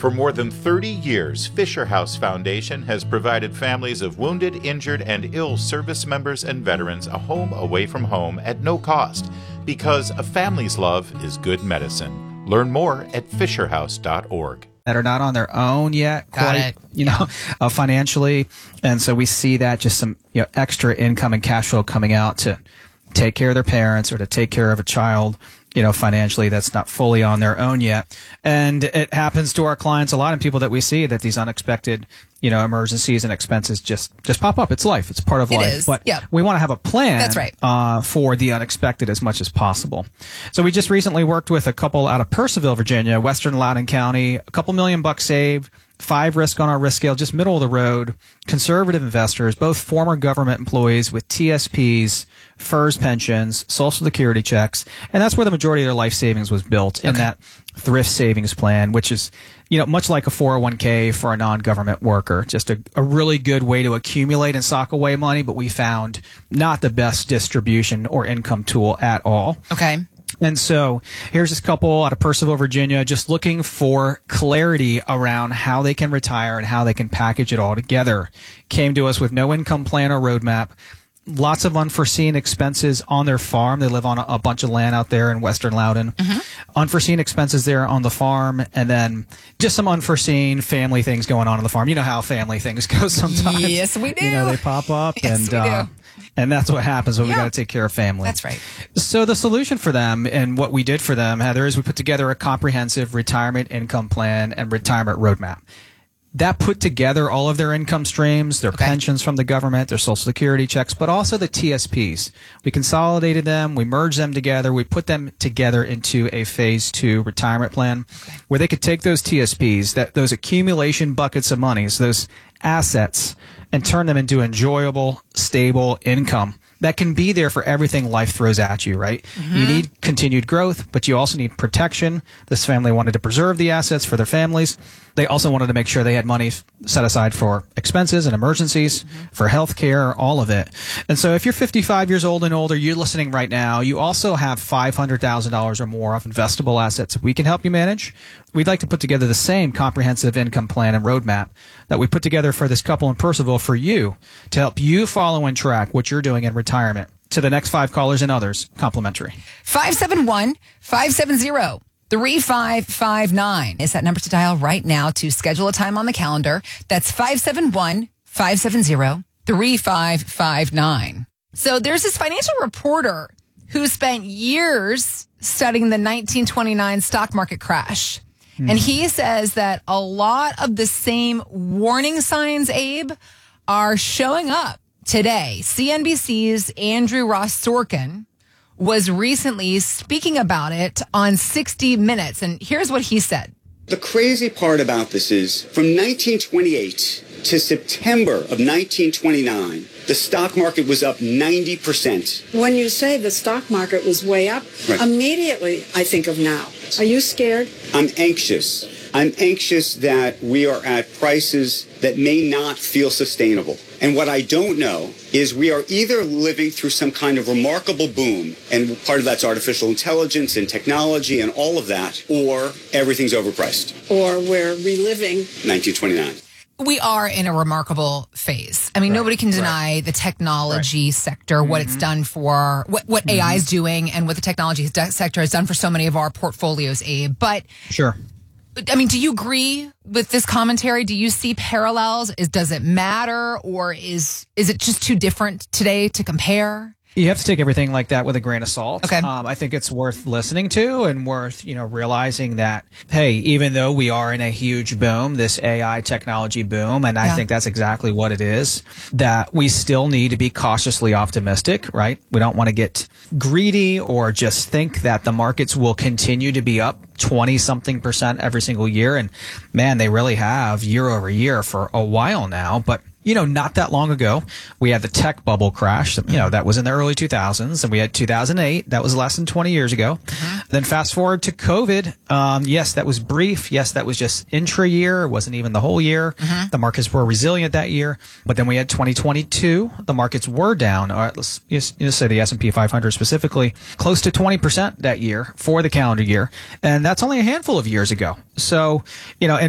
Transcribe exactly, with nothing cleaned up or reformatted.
For more than thirty years, Fisher House Foundation has provided families of wounded, injured, and ill service members and veterans a home away from home at no cost, because a family's love is good medicine. Learn more at fisher house dot org. That are not on their own yet, Got quite, it. you know, uh, financially. And so we see that just some, you know, extra income and cash flow coming out to take care of their parents or to take care of a child, you know, financially that's not fully on their own yet. And it happens to our clients a lot, and people that we see, that these unexpected, you know, emergencies and expenses just, just pop up. It's life. It's part of It life. is. But Yeah. we want to have a plan That's right. uh, for the unexpected as much as possible. So we just recently worked with a couple out of Purcellville, Virginia, Western Loudoun County, a couple million bucks saved, five risk on our risk scale, just middle of the road, conservative investors, both former government employees with T S Ps, F E R S pensions, Social Security checks, and that's where the majority of their life savings was built in Okay. that thrift savings plan, which is, you know, much like a four oh one k for a non-government worker, just a, a really good way to accumulate and sock away money, but we found not the best distribution or income tool at all. Okay. And so here's this couple out of Purcellville, Virginia, just looking for clarity around how they can retire and how they can package it all together. Came to us with no income plan or roadmap. Lots of unforeseen expenses on their farm. They live on a, a bunch of land out there in Western Loudoun. Mm-hmm. Unforeseen expenses there on the farm, and then just some unforeseen family things going on on the farm. You know how family things go sometimes. Yes, we do. You know, they pop up, Yes, and we uh, do. and that's what happens when Yeah. we got to take care of family. That's right. So the solution for them, and what we did for them, Heather, is we put together a comprehensive retirement income plan and retirement roadmap. That put together all of their income streams, their Okay. pensions from the government, their Social Security checks, but also the T S Ps. We consolidated them, we merged them together, we put them together into a phase two retirement plan Okay. where they could take those T S Ps, that those accumulation buckets of monies, those assets, and turn them into enjoyable, stable income that can be there for everything life throws at you, right? Mm-hmm. You need continued growth, but you also need protection. This family wanted to preserve the assets for their families. They also wanted to make sure they had money set aside for expenses and emergencies, mm-hmm. for health care, all of it. And so if you're fifty-five years old and older, you're listening right now, you also have five hundred thousand dollars or more of investable assets we can help you manage. We'd like to put together the same comprehensive income plan and roadmap that we put together for this couple in Purcellville for you, to help you follow and track what you're doing in retirement. To the next five callers and others, complimentary. five seven one, five seven zero, three five five nine is that number to dial right now to schedule a time on the calendar. That's five seven one, five seven zero, three five five nine. So there's this financial reporter who spent years studying the nineteen twenty-nine stock market crash. And he says that a lot of the same warning signs, Abe, are showing up today. C N B C's Andrew Ross Sorkin was recently speaking about it on sixty minutes. And here's what he said. The crazy part about this is from nineteen twenty-eight to September of nineteen twenty-nine, the stock market was up ninety percent. When you say the stock market was way up, Right. immediately I think of now. Are you scared? I'm anxious. I'm anxious that we are at prices that may not feel sustainable. And what I don't know is we are either living through some kind of remarkable boom, and part of that's artificial intelligence and technology and all of that, or everything's overpriced. Or we're reliving? nineteen twenty-nine. We are in a remarkable phase. I mean, Right, nobody can deny right. the technology sector, what it's done for, what, what A I is doing, and what the technology de- sector has done for so many of our portfolios, Abe. But, Sure. I mean, do you agree with this commentary? Do you see parallels? Is Does it matter, or is is it just too different today to compare? You have to take everything like that with a grain of salt. Okay. Um, I think it's worth listening to and worth, you know, realizing that, hey, even though we are in a huge boom, this A I technology boom, and I Yeah. think that's exactly what it is, that we still need to be cautiously optimistic, right? We don't want to get greedy or just think that the markets will continue to be up twenty something percent every single year. And man, they really have year over year for a while now. But you know, not that long ago, we had the tech bubble crash. You know, that was in the early two thousands, and we had two thousand eight. That was less than twenty years ago. Mm-hmm. Then fast forward to COVID. Um, yes, that was brief. Yes, that was just intra-year. It wasn't even the whole year. Mm-hmm. The markets were resilient that year. But then we had twenty twenty-two. The markets were down. All right, let's just, just say the S and P five hundred specifically, close to twenty percent that year for the calendar year. And that's only a handful of years ago. So, you know, and